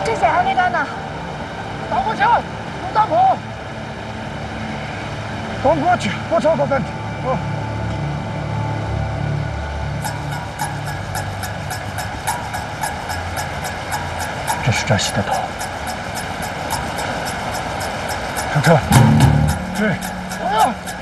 这谁还没干呢？ 打过去，有大炮。刚过去，我找个问题。哦。这是扎西的头。上车。对。